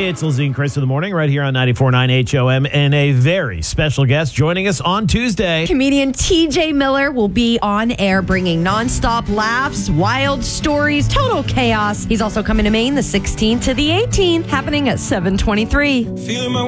it's Lizzie and Chris in the morning right here on 94.9 HOM, and a very special guest joining us on Tuesday. Comedian TJ Miller will be on air bringing nonstop laughs, wild stories, total chaos. He's also coming to Maine the 16th to the 18th, happening at 7:23. Feeling my